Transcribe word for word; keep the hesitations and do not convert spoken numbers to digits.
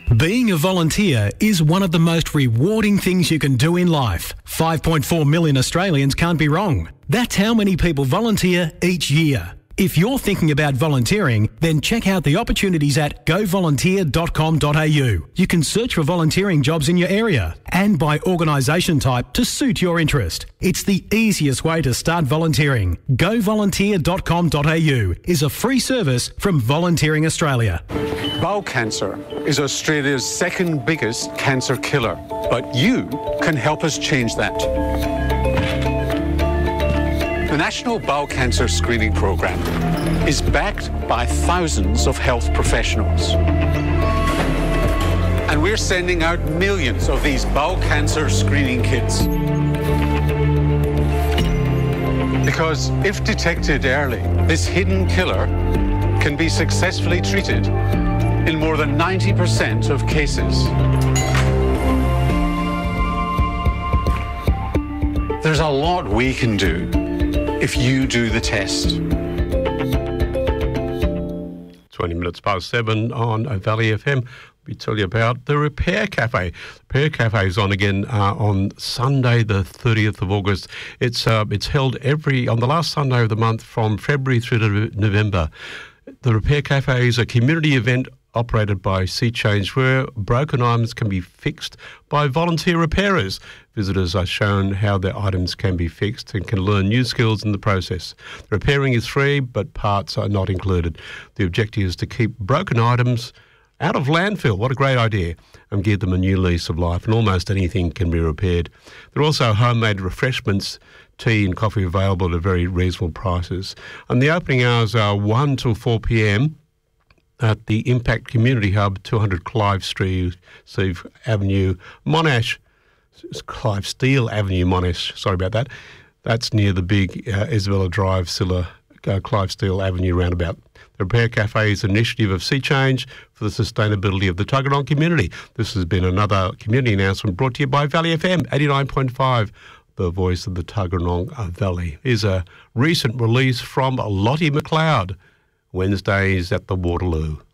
Being a volunteer is one of the most rewarding things you can do in life. five point four million Australians can't be wrong. That's how many people volunteer each year. If you're thinking about volunteering, then check out the opportunities at go volunteer dot com dot a u. You can search for volunteering jobs in your area and by organisation type to suit your interest. It's the easiest way to start volunteering. go volunteer dot com dot a u is a free service from Volunteering Australia. Bowel cancer is Australia's second biggest cancer killer, but you can help us change that. The National Bowel Cancer Screening Programme is backed by thousands of health professionals. And we're sending out millions of these bowel cancer screening kits. Because if detected early, this hidden killer can be successfully treated in more than ninety percent of cases. There's a lot we can do if you do the test. twenty minutes past seven on Valley F M. We tell you about the Repair Cafe. Repair Cafe is on again uh, on Sunday, the thirtieth of August. It's uh, it's held every on the last Sunday of the month from February through to November. The Repair Cafe is a community event operated by Sea Change, where broken items can be fixed by volunteer repairers. Visitors are shown how their items can be fixed and can learn new skills in the process. The repairing is free, but parts are not included. The objective is to keep broken items out of landfill. What a great idea. And give them a new lease of life, and almost anything can be repaired. There are also homemade refreshments, tea and coffee available at very reasonable prices. And the opening hours are one till four p m at the Impact Community Hub, two hundred Clive Street, Steve Avenue, Monash, Clive Steele Avenue, Monash, sorry about that. That's near the big uh, Isabella Drive, Silla, uh, Clive Steele Avenue roundabout. The Repair Cafe is an initiative of Sea Change for the sustainability of the Tuggeranong community. This has been another community announcement brought to you by Valley F M, eighty-nine point five, the voice of the Tuggeranong Valley. Here's a recent release from Lottie McLeod, Wednesdays at the Waterloo.